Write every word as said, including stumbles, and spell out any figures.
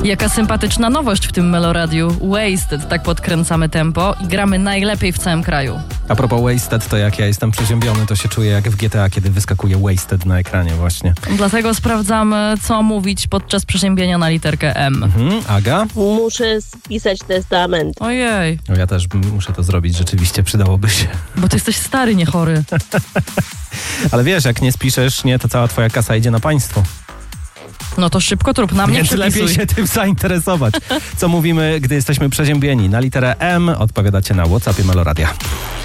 Jaka sympatyczna nowość w tym Meloradiu. Wasted, tak podkręcamy tempo i gramy najlepiej w całym kraju. A propos Wasted, to jak ja jestem przeziębiony, to się czuję jak w G T A, kiedy wyskakuje Wasted na ekranie właśnie. Dlatego sprawdzamy, co mówić podczas przeziębienia na literkę M. Mhm. Aga? Muszę spisać testament. Ojej. No ja też muszę to zrobić, rzeczywiście przydałoby się. Bo ty jesteś stary, nie chory. Ale wiesz, jak nie spiszesz, nie, to cała twoja kasa idzie na państwo. No to szybko trup, na mnie Więc przepisuj. lepiej się tym zainteresować. Co mówimy, gdy jesteśmy przeziębieni? Na literę M odpowiadacie na WhatsAppie Meloradia.